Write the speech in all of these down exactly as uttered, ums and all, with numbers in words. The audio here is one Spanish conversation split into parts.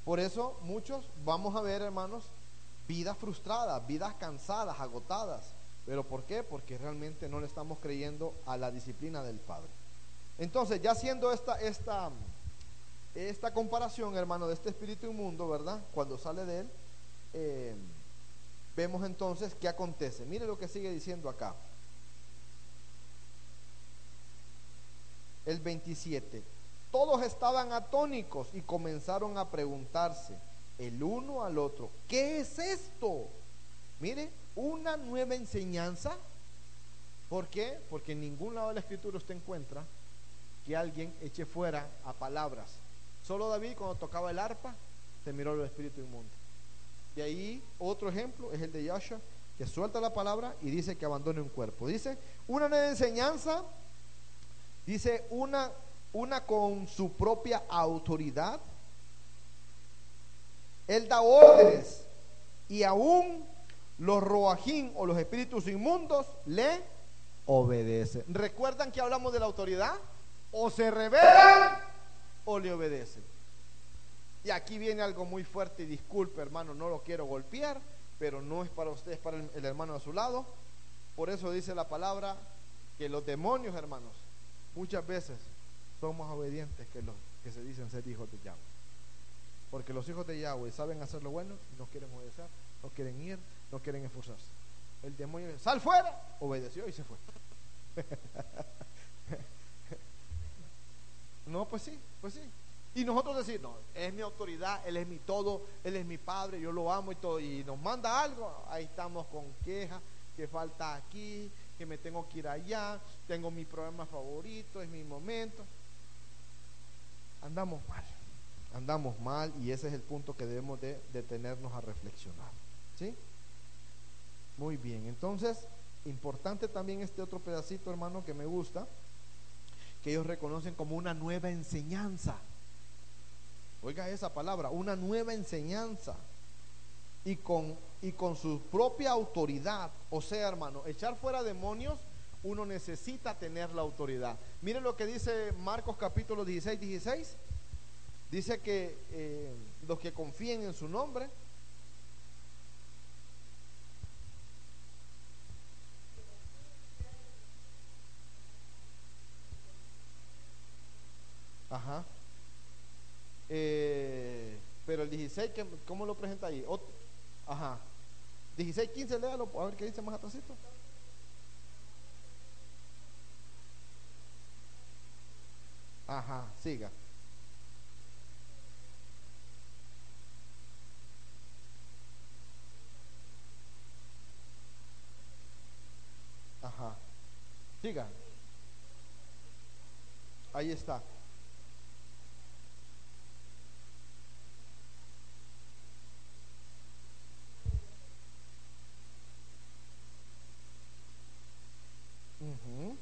Por eso muchos vamos a ver, hermanos, vidas frustradas, vidas cansadas, agotadas. ¿Pero por qué? Porque realmente no le estamos creyendo a la disciplina del Padre. Entonces, ya haciendo esta, esta, esta comparación, hermano, de este espíritu inmundo, ¿verdad? Cuando sale de él, eh, vemos entonces qué acontece. Mire lo que sigue diciendo acá. El veintisiete. Todos estaban atónicos y comenzaron a preguntarse el uno al otro: ¿qué es esto? Mire, una nueva enseñanza. ¿Por qué? Porque en ningún lado de la escritura usted encuentra que alguien eche fuera a palabras. Solo David, cuando tocaba el arpa, se miró el espíritu inmundo. De ahí otro ejemplo es el de Yahshua, que suelta la palabra y dice que abandone un cuerpo. Dice una nueva enseñanza, dice una, una con su propia autoridad. Él da órdenes y aún los roajín o los espíritus inmundos le obedecen. ¿Recuerdan que hablamos de la autoridad? O se rebelan o le obedecen. Y aquí viene algo muy fuerte, y disculpe, hermano, no lo quiero golpear, pero no es para usted, es para el, el hermano a su lado. Por eso dice la palabra que los demonios, hermanos, muchas veces son más obedientes que los que se dicen ser hijos de Yahweh. Porque los hijos de Yahweh saben hacer lo bueno, no quieren obedecer, no quieren ir, no quieren esforzarse. El demonio dice: sal fuera, obedeció y se fue. No, pues sí, pues sí. Y nosotros decir: no, es mi autoridad, él es mi todo, él es mi padre, yo lo amo y todo. Y nos manda algo, ahí estamos con quejas, que falta aquí, que me tengo que ir allá, tengo mi programa favorito, es mi momento. Andamos mal, andamos mal, y ese es el punto que debemos de detenernos a reflexionar. ¿Sí? Muy bien, entonces, importante también este otro pedacito, hermano, que me gusta, que ellos reconocen como una nueva enseñanza. Oiga esa palabra, una nueva enseñanza. Y con, y con su propia autoridad. O sea, hermano, echar fuera demonios, uno necesita tener la autoridad. Miren lo que dice Marcos capítulo dieciséis, dieciséis. Dice que eh, los que confíen en su nombre, ajá, eh, pero el dieciséis, ¿cómo lo presenta ahí? Otro, ajá, dieciséis, quince, léalo, a ver qué dice más atrásito. Ajá, siga. Ajá, siga. Ahí está. Uh-huh.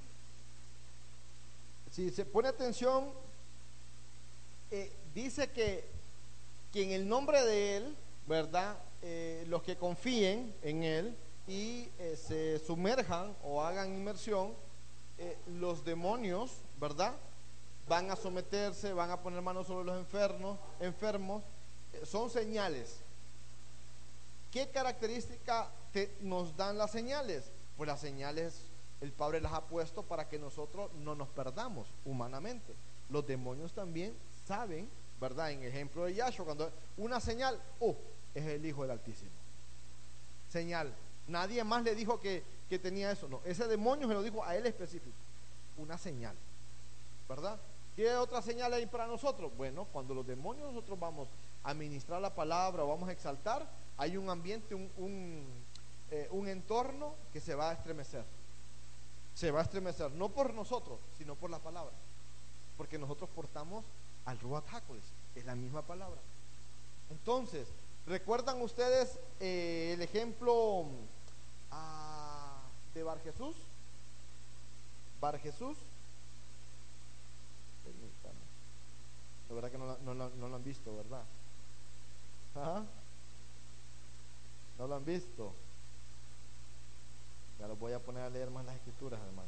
Si se pone atención, eh, dice que, que en el nombre de Él, ¿verdad? Eh, los que confíen en Él y eh, se sumerjan o hagan inmersión, eh, los demonios, ¿verdad? Van a someterse, van a poner manos sobre los enfermos, enfermos. Eh, son señales. ¿Qué característica te, nos dan las señales? Pues las señales el Padre las ha puesto para que nosotros no nos perdamos humanamente. Los demonios también saben, ¿verdad? En ejemplo de Yahshua, cuando una señal, oh, es el Hijo del Altísimo. Señal. Nadie más le dijo que, que tenía eso. No, ese demonio se lo dijo a él específico. Una señal, ¿verdad? ¿Qué otra señal hay para nosotros? Bueno, cuando los demonios nosotros vamos a ministrar la palabra o vamos a exaltar, hay un ambiente, un, un, eh, un entorno que se va a estremecer. Se va a estremecer, no por nosotros, sino por la palabra. Porque nosotros portamos al Ruach HaKodesh, es la misma palabra. Entonces, ¿recuerdan ustedes eh, el ejemplo ah, de Bar Jesús? Bar Jesús. La verdad que no, no, no, no lo han visto, ¿verdad? ¿Ah? No lo han visto. Ya los voy a poner a leer más las escrituras, hermanos.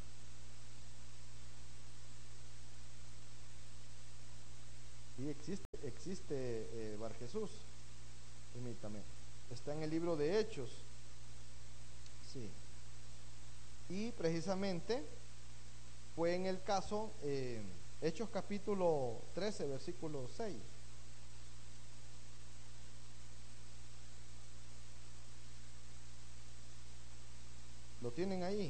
Sí existe. existe eh, Bar Jesús. Permítame. Está en el libro de Hechos. Sí. Y precisamente fue en el caso, eh, Hechos capítulo trece, versículo seis. ¿Lo tienen ahí?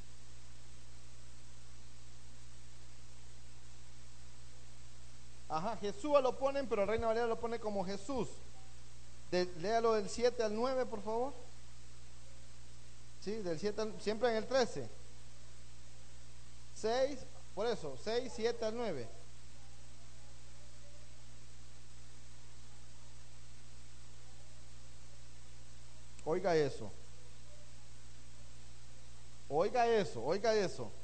Ajá, Jesús lo ponen, pero el Reina Valera lo pone como Jesús. De, léalo del siete al nueve, por favor. Sí, del siete al, siempre en el trece. seis, por eso, seis, siete al nueve. Oiga eso. Oiga eso, oiga eso.